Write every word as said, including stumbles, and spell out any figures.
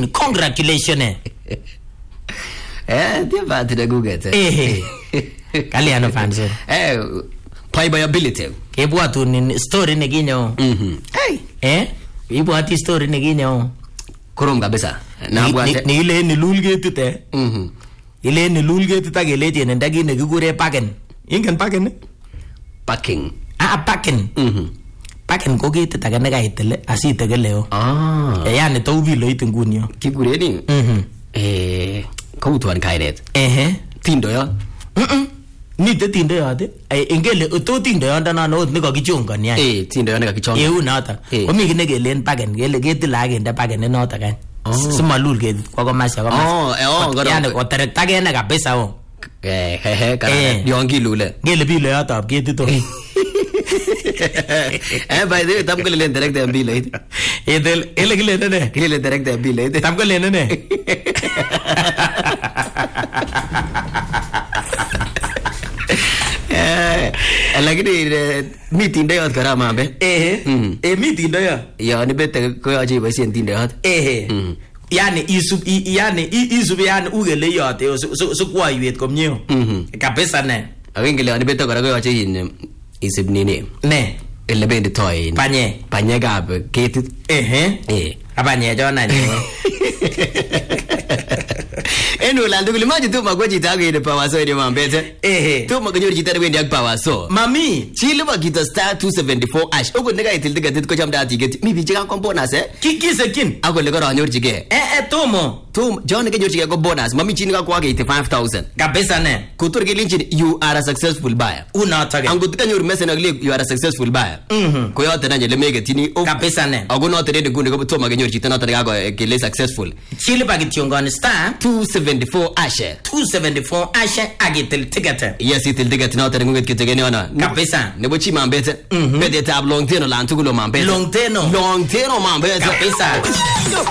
seventeen. Congratulations. Eh, dia ba tida guget. Eh. Kali ano fans. Eh, playability. Kebwatun in story neginyo. Mhm. Hey. Eh? Ibwati story neginyo. Korom kabisa. Na bwate. Ni ile ni lulgetit eh. Mhm. Ile ni lulgetit ageleje ne ndagi ne kikure packen. Ingen packen? Packing. Ah, packen. Mhm. Packen ko ketit age ne kaitil asitegele. Ah. Eh, yani to kiloit nguni yo. Kikure ni. Mhm. Eh, kautwan kainet. Eh. Tindo yo. Mhm. Nite tindo yote. Eh, ingele to tindo yonda na no nikakichongani yani. Eh, tindo yo nikakichonga. Eu nota. Omi kine kelen packen, kele ketil agende packen ne nota kan. Simalul ketit kwa komasha komasha. Oh, eh oh, ngoro. Yani koterekta kene kabisa oh. Eh, he he kana. Yon kilule. Ngele pile yotab ketit to. Eh, by the way, tam kele direct M B late. Edel ele kele ne. Kele direct M B late. Tam kele ne. Eh, lakini mi tindo yot kora mambe. Eh. Eh, mi tindo yo. Yo ni bete ko yache iboisien tindo yot. Eh. Yani isub yani isub yani ugele yote so kwaiwet komnye. Mhm. Kabisa ne. Akingele ni bete kora ko yache in isib nini. Ne. Ele bendi toy. Panye. Panyekab ketit. Eh. Eh. Abanye jona ni. Eno la nduguli maji tu magwaji tago ile power so ile mambete. Eh. Tu maganyo jitare wendi ak power so. Mami, chile ba kita star two seventy-four ash. Ogo nega itil diga tit ko chamda atigeti. Mi bi jiga kon bonus eh. ki kisekin. Ago le ko ranyor jige. Eh eh tomo. Tu John nega jige ko bonus. Mami chini ka kwa eighty-five thousand. Kabisa ne. Kutur ke linchi you are a successful buyer. Una tage. Ango tika nyor message na you are a successful buyer. Mhm. Ko yote na nyele mege tini. Kabisa ne. Ago no tere de gunde ko to maganyor jita na tere ka ke le successful. Chile pagitiongon star two seventy-four ash. two seventy-four ashe agitel ticket. Yes, itil ticket na tere ngut kitegeni ona. Kabisa. Nebo chi mambete. Bede tab long teno la ntugulo mambete. Long teno. Long teno mambete. Kabisa.